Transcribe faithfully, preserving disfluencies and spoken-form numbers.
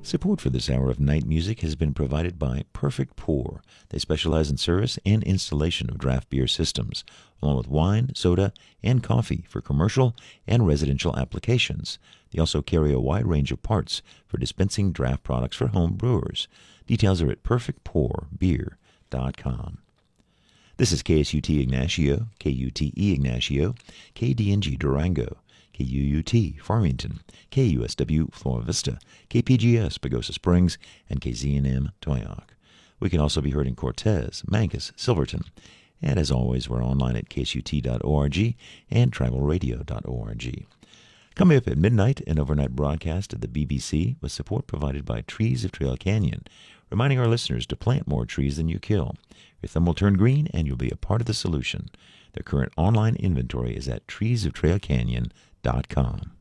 Support for this hour of night music has been provided by Perfect Pour. They specialize in service and installation of draft beer systems, along with wine, soda, and coffee for commercial and residential applications. They also carry a wide range of parts for dispensing draft products for home brewers. Details are at perfect pour beer dot com. This is K S U T Ignacio, K U T E Ignacio, K D N G Durango, K U U T Farmington, K U S W Flora Vista, K P G S Pagosa Springs, and K Z N M Toyoak. We can also be heard in Cortez, Mancos, Silverton, and as always, we're online at K S U T dot org and tribal radio dot org. Coming up at midnight, an overnight broadcast of the B B C with support provided by Trees of Trail Canyon, reminding our listeners to plant more trees than you kill. Your thumb will turn green and you'll be a part of the solution. Their current online inventory is at trees of trail canyon dot com.